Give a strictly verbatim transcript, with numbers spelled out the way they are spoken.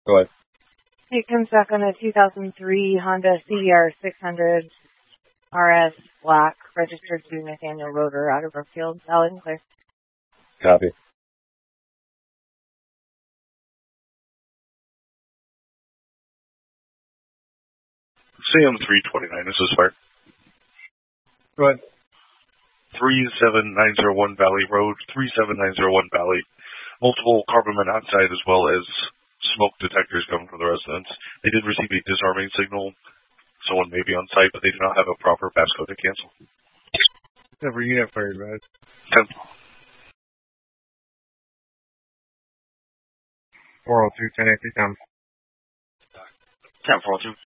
Go ahead. It comes back on a two thousand three Honda C R six hundred R S black, registered to Nathaniel Roeder out of Brookfield, valid and clear. Copy. C M three twenty-nine, this is Fire. Go ahead. three seven nine zero one Valley Road, three seven nine zero one Valley. Multiple carbon monoxide as well as smoke detectors coming from the residence. They did receive a disarming signal. Someone may be on site, but they do not have a proper passcode to cancel. Every unit fired, man. ten. four oh two, ten eighty, ten. ten four oh two.